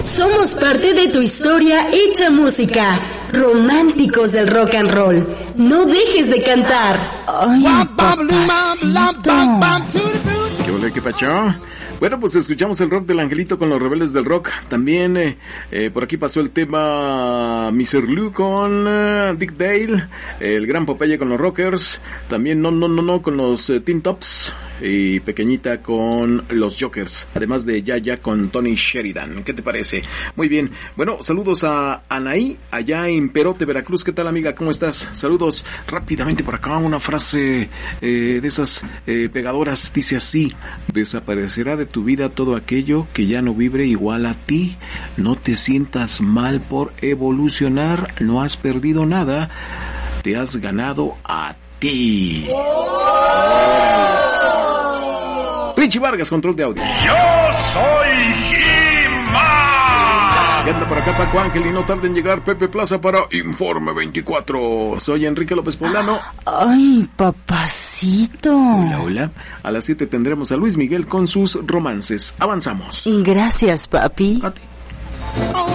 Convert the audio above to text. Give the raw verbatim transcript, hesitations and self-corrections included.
Somos parte de tu historia hecha música. Románticos del rock and roll. No dejes de cantar. Ay, papacito. ¿Qué ole, qué pacho? Bueno, pues escuchamos el rock del Angelito con los Rebeldes del Rock. También eh, eh, por aquí pasó el tema mister Lou con eh, Dick Dale, el Gran Popeye con los Rockers, también No No No No con los eh, Teen Tops y Pequeñita con los Jokers, además de Ya Ya con Tony Sheridan. ¿Qué te parece? Muy bien. Bueno, saludos a Anaí, allá en Perote, Veracruz. ¿Qué tal, amiga? ¿Cómo estás? Saludos rápidamente por acá. Una frase eh, de esas eh, pegadoras dice así: desaparecerá de tu vida todo aquello que ya no vibre igual a ti. No te sientas mal por evolucionar, no has perdido nada, te has ganado a ti. Richie Vargas, control de audio. Yo soy He-Man. ¿Qué anda por acá, Paco Ángel? Y no tarde en llegar Pepe Plaza para Informe veinticuatro. Soy Enrique López Poblano. Ay, papacito. Hola, hola. A las siete tendremos a Luis Miguel con sus romances. Avanzamos. Gracias, papi. A ti.